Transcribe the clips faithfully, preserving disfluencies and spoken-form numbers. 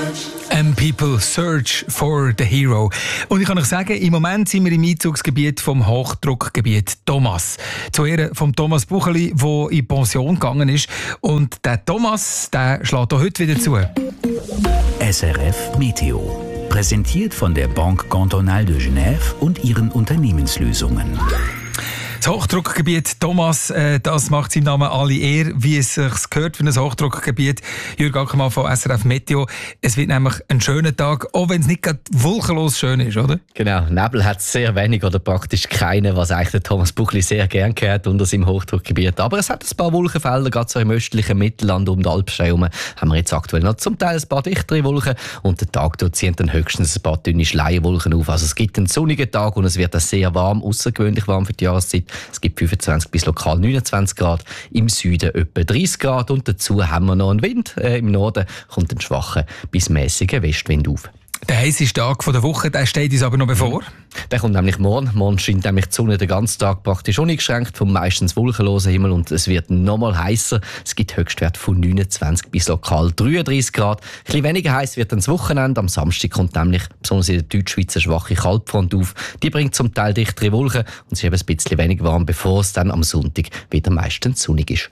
And people search for the hero. Und ich kann euch sagen, im Moment sind wir im Einzugsgebiet vom Hochdruckgebiet Thomas. Zu Ehren von Thomas Bucheli, der in Pension gegangen ist. Und der Thomas, der schlägt auch heute wieder zu. S R F Meteo. Präsentiert von der Banque Cantonale de Genève und ihren Unternehmenslösungen. Das Hochdruckgebiet Thomas, äh, das macht seinem Namen alle Ehre, wie es sich gehört für ein Hochdruckgebiet. Jürg Ackermann von S R F Meteo. Es wird nämlich ein schöner Tag, auch wenn es nicht gerade wolkenlos schön ist, oder? Genau, Nebel hat es sehr wenig oder praktisch keine, was eigentlich der Thomas Buchli sehr gern gehört unter seinem Hochdruckgebiet. Aber es hat ein paar Wolkenfelder, gerade so im östlichen Mittelland um die Alpstein herum, haben wir jetzt aktuell noch zum Teil ein paar dichtere Wolken und der Tag dort ziehen dann höchstens ein paar dünne Schleierwolken auf. Also es gibt einen sonnigen Tag und es wird auch sehr warm, außergewöhnlich warm für die Jahreszeit. Es gibt fünfundzwanzig bis lokal neunundzwanzig Grad, im Süden etwa dreißig Grad und dazu haben wir noch einen Wind. Äh, Im Norden kommt ein schwacher bis mäßiger Westwind auf. Der heisseste Tag der Woche, der steht uns aber noch bevor. Der kommt nämlich morgen. Morgen scheint nämlich die Sonne den ganzen Tag praktisch uneingeschränkt vom meistens wolkenlosen Himmel und es wird nochmal heißer. Es gibt Höchstwert von neunundzwanzig bis lokal dreiunddreißig Grad. Ein bisschen weniger heiß wird dann das Wochenende. Am Samstag kommt nämlich besonders in der Deutschschweiz eine schwache Kaltfront auf. Die bringt zum Teil dichtere Wolken und es ist eben ein bisschen weniger warm, bevor es dann am Sonntag wieder meistens sonnig ist.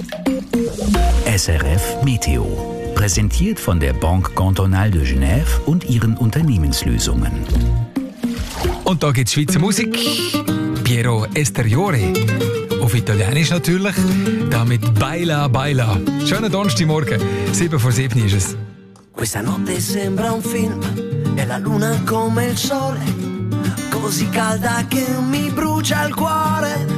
S R F Meteo. Präsentiert von der Banque Cantonale de Genève und ihren Unternehmenslösungen. Und da gibt es Schweizer Musik. Piero Esteriore. Auf Italienisch natürlich. Damit Baila Baila. Schönen Donnerstagmorgen. sieben vor sieben ist es. Questa notte sembra un film e la luna come il sole, così calda che mi brucia il cuore.